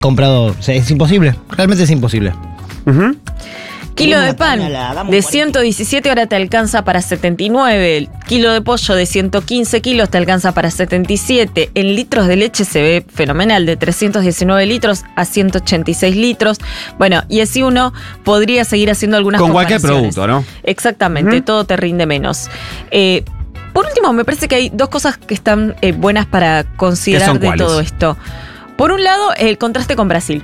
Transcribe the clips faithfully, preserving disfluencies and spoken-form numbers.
comprado. O sea, es imposible. Realmente es imposible. Uh-huh. Kilo de pan de ciento diecisiete ahora te alcanza para setenta y nueve. El kilo de pollo de ciento quince kilos te alcanza para setenta y siete. En litros de leche se ve fenomenal, de trescientos diecinueve litros a ciento ochenta y seis litros. Bueno, y así uno podría seguir haciendo algunas con cualquier comparaciones. producto, ¿no? Exactamente, uh-huh. Todo te rinde menos. Eh, por último, me parece que hay dos cosas que están eh, buenas para considerar de cuáles? todo esto. Por un lado, el contraste con Brasil.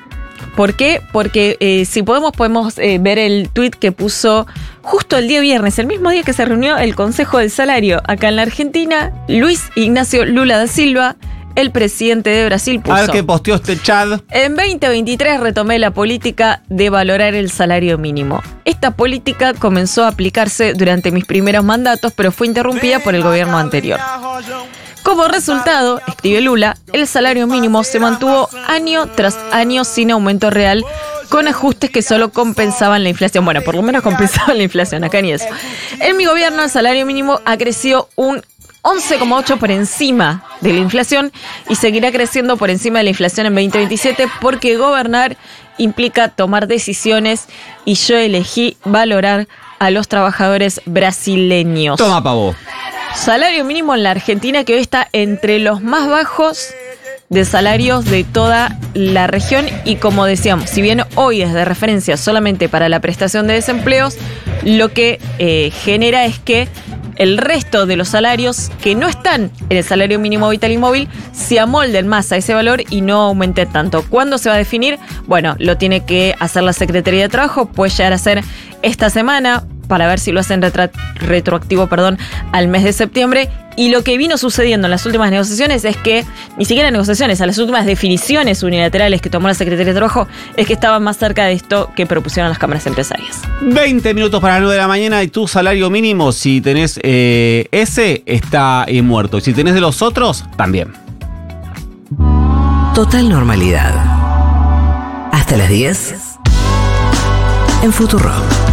¿Por qué? Porque eh, si podemos, podemos eh, ver el tuit que puso justo el día viernes, el mismo día que se reunió el Consejo del Salario acá en la Argentina, Luis Ignacio Lula da Silva, el presidente de Brasil, puso: a ver qué posteó este Chad. En veinte veintitrés retomé la política de valorar el salario mínimo. Esta política comenzó a aplicarse durante mis primeros mandatos, pero fue interrumpida por el gobierno anterior. Como resultado, escribe Lula, el salario mínimo se mantuvo año tras año sin aumento real, con ajustes que solo compensaban la inflación. Bueno, por lo menos compensaban la inflación, acá ni eso. En mi gobierno el salario mínimo ha crecido un once coma ocho por encima de la inflación y seguirá creciendo por encima de la inflación en veinte veintisiete porque gobernar implica tomar decisiones y yo elegí valorar a los trabajadores brasileños. Toma, pavo. Salario mínimo en la Argentina que hoy está entre los más bajos de salarios de toda la región y, como decíamos, si bien hoy es de referencia solamente para la prestación de desempleos, lo que eh, genera es que el resto de los salarios que no están en el salario mínimo vital y móvil se amolden más a ese valor y no aumenten tanto. ¿Cuándo se va a definir? Bueno, lo tiene que hacer la Secretaría de Trabajo, puede llegar a ser esta semana, para ver si lo hacen retra- retroactivo perdón, al mes de septiembre. Y lo que vino sucediendo en las últimas negociaciones es que, ni siquiera negociaciones, a las últimas definiciones unilaterales que tomó la Secretaría de Trabajo, es que estaban más cerca de esto que propusieron las cámaras empresarias. veinte minutos para las nueve de la mañana y tu salario mínimo, si tenés eh, ese, está eh, muerto. Y si tenés de los otros, también. Total normalidad. Hasta las diez en Futurock.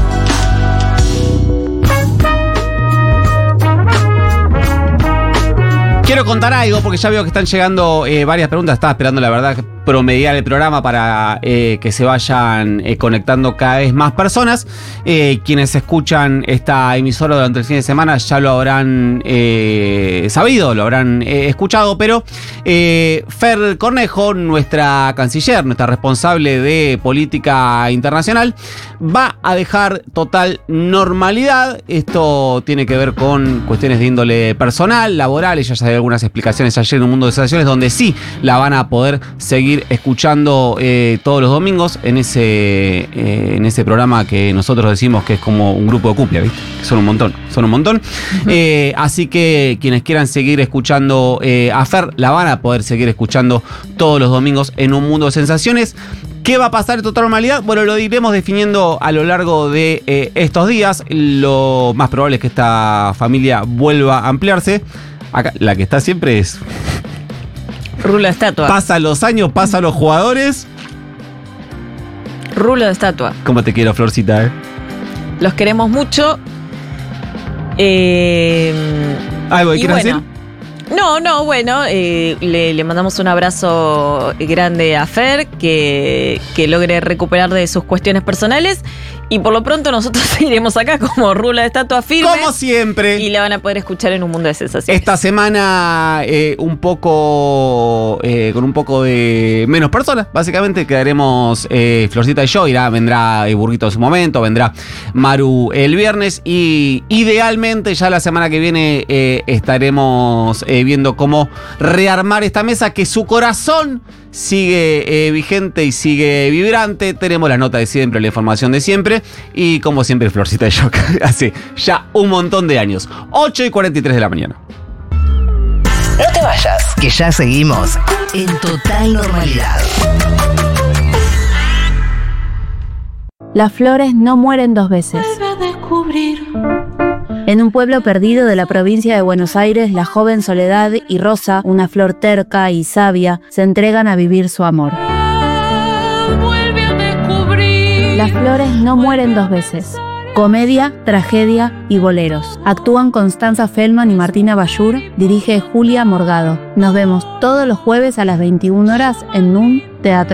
Quiero contar algo porque ya veo que están llegando eh, varias preguntas. Estaba esperando, la verdad, promediar el programa para eh, que se vayan eh, conectando cada vez más personas. Eh, quienes escuchan esta emisora durante el fin de semana ya lo habrán eh, sabido, lo habrán eh, escuchado, pero eh, Fer Cornejo, nuestra canciller, nuestra responsable de política internacional, va a dejar total normalidad. Esto tiene que ver con cuestiones de índole personal, laboral. Ella ya dio algunas explicaciones ayer en Un Mundo de Sensaciones, donde sí la van a poder seguir escuchando eh, todos los domingos en ese, eh, en ese programa que nosotros decimos que es como un grupo de cumbia, ¿viste? Que son un montón, son un montón. Uh-huh. Eh, así que quienes quieran seguir escuchando eh, a Fer, la van a poder seguir escuchando todos los domingos en Un Mundo de Sensaciones. ¿Qué va a pasar en total normalidad? Bueno, lo iremos definiendo a lo largo de eh, estos días. Lo más probable es que esta familia vuelva a ampliarse. Acá, la que está siempre es... Rulo de estatua. Pasa los años, pasa los jugadores. Rulo de estatua. ¿Cómo te quiero, Florcita? Eh? Los queremos mucho. Eh, ¿Algo que quieras bueno, decir? No, no, bueno, eh, le, le mandamos un abrazo grande a Fer, que, que logre recuperar de sus cuestiones personales. Y por lo pronto nosotros seguiremos acá como Rula de estatua firme. Como siempre. Y la van a poder escuchar en Un Mundo de Sensaciones. Esta semana eh, un poco eh, con un poco de menos personas. Básicamente quedaremos eh, Florcita y yo. Irá, vendrá eh, Burguito en su momento. Vendrá Maru el viernes. Y idealmente ya la semana que viene eh, estaremos eh, viendo cómo rearmar esta mesa, que su corazón sigue eh, vigente y sigue vibrante. Tenemos la nota de siempre, la información de siempre. Y como siempre, Florcita y yo, hace ya un montón de años. ocho y cuarenta y tres de la mañana. No te vayas, que ya seguimos en total normalidad. Las flores no mueren dos veces. En un pueblo perdido de la provincia de Buenos Aires, la joven Soledad y Rosa, una flor terca y sabia, se entregan a vivir su amor. Las flores no mueren dos veces. Comedia, tragedia y boleros. Actúan Constanza Feldman y Martina Bayur. Dirige Julia Morgado. Nos vemos todos los jueves a las veintiuna horas en N U M Teatro.